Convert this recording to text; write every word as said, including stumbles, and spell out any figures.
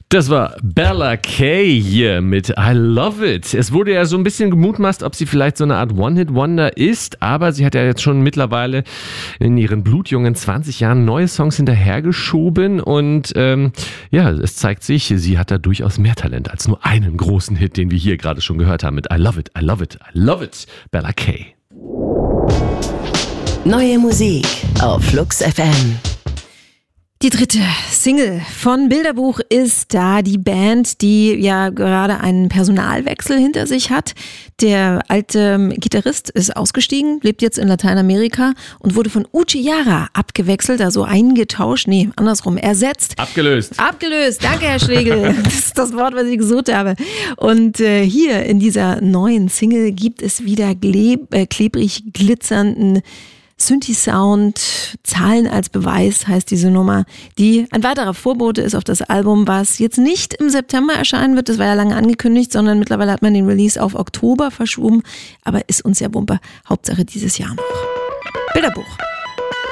Das war Bella Kay hier mit I Love It. Es wurde ja so ein bisschen gemutmaßt, ob sie vielleicht so eine Art One-Hit-Wonder ist, aber sie hat ja jetzt schon mittlerweile in ihren blutjungen zwanzig Jahren neue Songs hinterhergeschoben und ähm, ja, es zeigt sich, sie hat da durchaus mehr Talent als nur einen großen Hit, den wir hier gerade schon gehört haben mit I Love It, I Love It, I Love It, Bella Kay. Neue Musik auf Flux F M. Die dritte Single von Bilderbuch ist da, die Band, die ja gerade einen Personalwechsel hinter sich hat. Der alte Gitarrist ist ausgestiegen, lebt jetzt in Lateinamerika und wurde von Uchi Jara abgewechselt, also eingetauscht, nee, andersrum, ersetzt. Abgelöst. Abgelöst, danke Herr Schlegel, das ist das Wort, was ich gesucht habe. Und äh, hier in dieser neuen Single gibt es wieder gleb- äh, klebrig glitzernden Synthi-Sound, Zahlen als Beweis heißt diese Nummer, die ein weiterer Vorbote ist auf das Album, was jetzt nicht im September erscheinen wird, das war ja lange angekündigt, sondern mittlerweile hat man den Release auf Oktober verschoben, aber ist uns ja Wumpe, Hauptsache dieses Jahr noch. Bilderbuch.